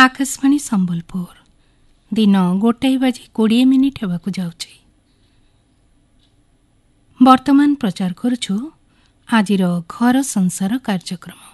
आकाशवाणी संबलपुर दिन 1:20 हेबाकु जाउछि। वर्तमान प्रचार करुछु आजिर घर संसार कार्यक्रम।